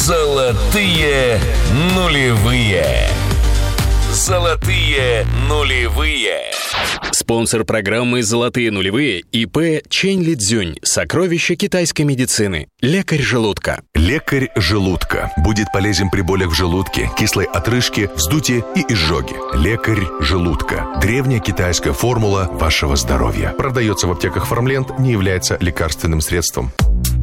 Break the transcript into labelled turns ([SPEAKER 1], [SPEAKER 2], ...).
[SPEAKER 1] Золотые нулевые. Золотые нулевые.
[SPEAKER 2] Спонсор программы «Золотые нулевые» ИП Чэнь Лидзюнь. Сокровища китайской медицины. Лекарь желудка.
[SPEAKER 3] Лекарь желудка будет полезен при болях в желудке, кислой отрыжке, вздутии и изжоге. Лекарь желудка. Древняя китайская формула вашего здоровья. Продается в аптеках Фармленд, не является лекарственным средством.